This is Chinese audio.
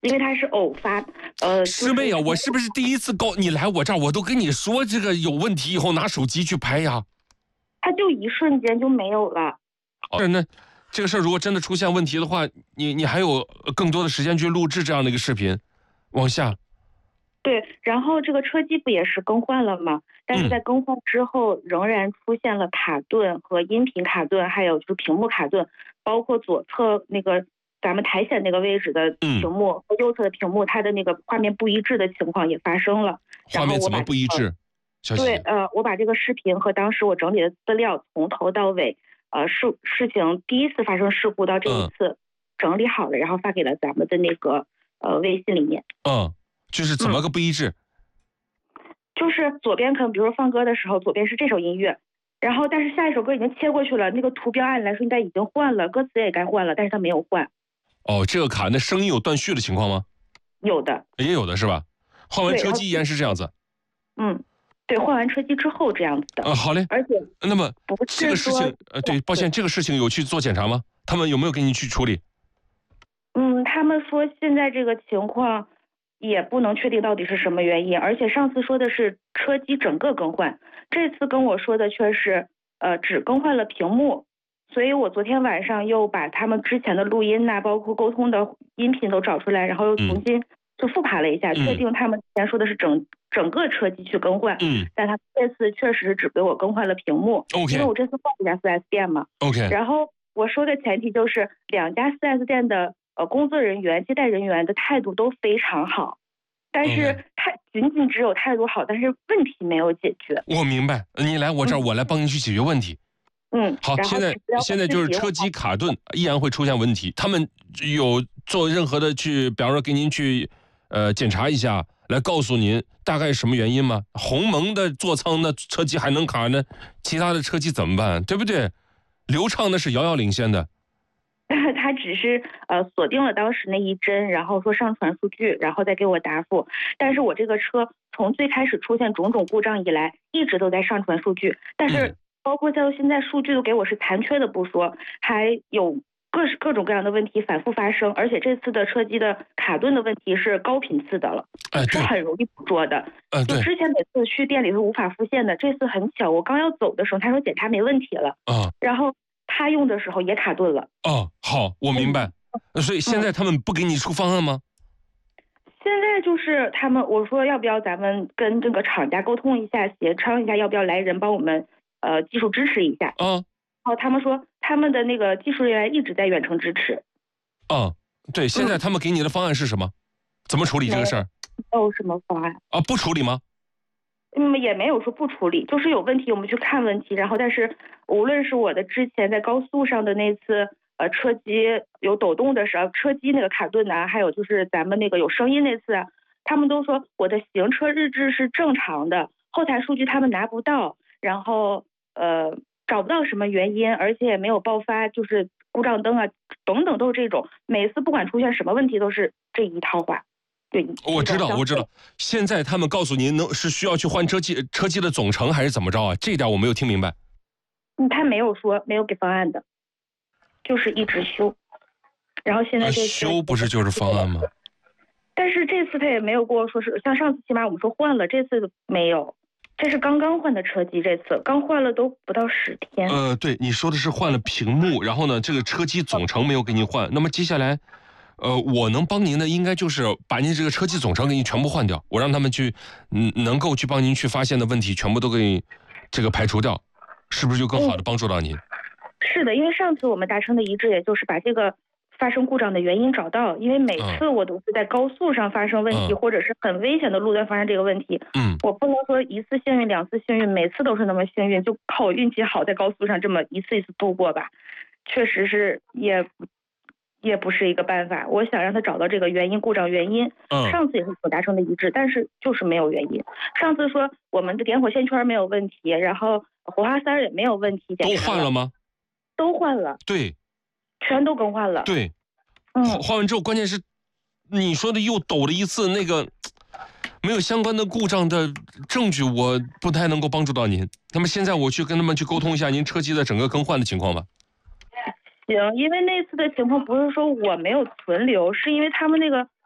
因为它是偶发， 师妹啊，我是不是第一次你来我这儿，我都跟你说这个有问题以后拿手机去拍呀？ 它就一瞬间就没有了。 那这个事儿如果真的出现问题的话，你还有更多的时间去录制这样的一个视频，往下。 对，然后这个车机不也是更换了吗？但是在更换之后，仍然出现了卡顿和音频卡顿，还有就是屏幕卡顿，包括左侧那个咱们苔藓那个位置的屏幕和右侧的屏幕，它的那个画面不一致的情况也发生了。 画面怎么不一致？ 对，我把这个视频和当时我整理的资料从头到尾，事情第一次发生事故到这一次整理好了，然后发给了咱们的那个微信里面。 就是怎么个不一致？ 就是左边可能比如说放歌的时候，左边是这首音乐，然后但是下一首歌已经切过去了，那个图标按理来说应该已经换了，歌词也该换了，但是它没有换。 这个卡那声音有断续的情况吗？ 有的， 也有的是吧？换完车机依然是这样子。 对，换完车机之后这样子的。 好嘞。 而且那么这个事情，对，抱歉，这个事情有去做检查吗？他们有没有给你去处理？ 他们说现在这个情况也不能确定到底是什么原因，而且上次说的是车机整个更换，这次跟我说的却是只更换了屏幕，所以我昨天晚上又把他们之前的录音包括沟通的音频都找出来，然后又重新就复盘了一下，确定他们之前说的是整个车机去更换，但他这次确实只给我更换了屏幕，因为我这次换了一家 4S 店嘛。然后我说的前提就是两家 4S 店的工作人员、接待人员的态度都非常好，但是他仅仅只有态度好，但是问题没有解决。 我明白，你来我这儿，我来帮你去解决问题。好，现在就是车机卡顿依然会出现问题，他们有做任何的去，比方说给您去检查一下，来告诉您大概什么原因吗？鸿蒙的座舱的车机还能卡呢，其他的车机怎么办？对不对？流畅的是遥遥领先的。 他只是锁定了当时那一帧，然后说上传数据，然后再给我答复。但是我这个车从最开始出现种种故障以来，一直都在上传数据，但是包括到现在数据都给我是残缺的不说，还有各种各样的问题反复发生，而且这次的车机的卡顿的问题是高频次的了，是很容易捕捉的。就之前每次去店里是无法复现的，这次很巧，我刚要走的时候，他说检查没问题了，然后他用的时候也卡顿了。 好，我明白。所以现在他们不给你出方案吗？ 现在就是我说要不要咱们跟这个厂家沟通一下，协商一下，要不要来人帮我们技术支持一下。然后他们说他们的那个技术人员一直在远程支持。 对，现在他们给你的方案是什么？怎么处理这个事儿？ 没有什么方案。 不处理吗？ 也没有说不处理，就是有问题我们去看问题，然后但是无论是我的之前在高速上的那次车机有抖动的时候，车机那个卡顿还有就是咱们那个有声音那次，他们都说我的行车日志是正常的，后台数据他们拿不到，然后找不到什么原因，而且也没有爆发就是故障灯等等，都是这种，每次不管出现什么问题都是这一套话。对， 我知道。现在他们告诉您是需要去换车机的总成还是怎么着啊？这一点我没有听明白。 他没有说，没有给方案的，就是一直修。然后现在修不是就是方案吗？ 但是这次他也没有跟我说是像上次起码我们说换了，这次没有。这是刚换的车机，这次刚换了都不到10天。 对，你说的是换了屏幕，然后呢，这个车机总成没有给你换。那么接下来，我能帮您的应该就是把您这个车机总成给你全部换掉，我让他们去，能够去帮您去发现的问题全部都给你这个排除掉，是不是就更好的帮助到您？ 是的，因为上次我们达成的一致，也就是把这个发生故障的原因找到，因为每次我都是在高速上发生问题，或者是很危险的路段发生这个问题。我不能说一次幸运2次幸运，每次都是那么幸运，就靠我运气好在高速上这么一次一次度过吧，确实是也不是一个办法。我想让他找到这个原因，故障原因。上次也是所达成的一致，但是就是没有原因。上次说我们的点火线圈没有问题，然后火花塞也没有问题， 都换了吗？ 都换了。 对， 全都更换了。 对，换完之后，关键是你说的又抖了一次，那个没有相关的故障的证据，我不太能够帮助到您。那么现在我去跟他们去沟通一下您车机的整个更换的情况吧。 行，因为那次的情况不是说我没有存留，是因为他们那个